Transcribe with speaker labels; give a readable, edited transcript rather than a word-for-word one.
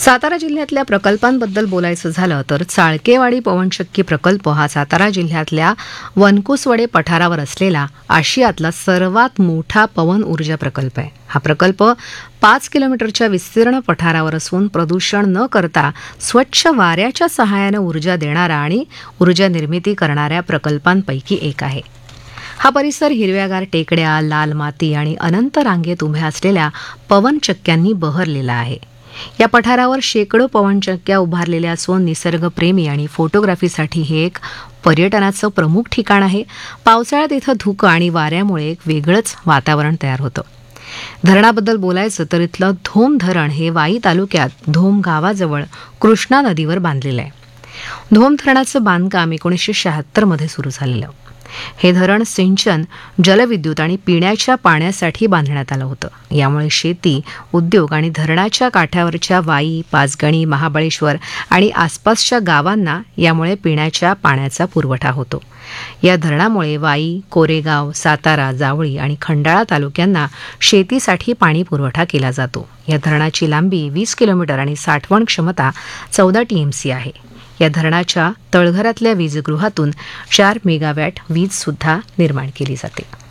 Speaker 1: सातारा जिल्ह्यातल्या प्रकल्पांबद्दल बोलायचं झालं तर चाळकेवाडी पवनचक्की प्रकल्प हा सातारा जिल्ह्यातल्या वनकुसवडे पठारावर असलेला आशियातला सर्वात मोठा पवन ऊर्जा प्रकल्प आहे. हा प्रकल्प 5 किलोमीटरच्या विस्तीर्ण पठारावर असून प्रदूषण न करता स्वच्छ वाऱ्याच्या सहाय्याने ऊर्जा देणारा आणि ऊर्जा निर्मिती करणाऱ्या प्रकल्पांपैकी एक आहे. हा परिसर हिरव्यागार टेकड्या, लाल माती आणि अनंत रांगेत उभ्या असलेल्या पवनचक्क्यांनी बहरलेला आहे. या पठारावर शेकडो पवनचक्क्या उभारलेल्या असून निसर्गप्रेमी आणि फोटोग्राफीसाठी हे एक पर्यटनाचं प्रमुख ठिकाण आहे. पावसाळ्यात इथं धुकं आणि वाऱ्यामुळे एक वेगळंच वातावरण तयार होतं. धरणाबद्दल बोलायचं तर इथलं धोम धरण हे वाई तालुक्यात धोम गावाजवळ कृष्णा नदीवर बांधलेलं आहे. धोम धरणाचं बांधकाम 1976 मध्ये सुरू झालेलं. हे धरण सिंचन, जलविद्युत आणि पिण्याच्या पाण्यासाठी बांधण्यात आलं होतं. यामुळे शेती, उद्योग आणि धरणाच्या काठावरच्या वाई, पाचगणी, महाबळेश्वर आणि आसपासच्या गावांना यामुळे पिण्याच्या पाण्याचा पुरवठा होतो. या धरणामुळे वाई, कोरेगाव, सातारा, जावळी आणि खंडाळा तालुक्यांना शेतीसाठी पाणी पुरवठा केला जातो. या धरणाची लांबी 20 किलोमीटर आणि साठवण क्षमता 14 TMC आहे. या धरणाच्या तळघरातल्या वीजगृहातून 4 मेगावॅट वीज सुद्धा निर्माण केली जाते.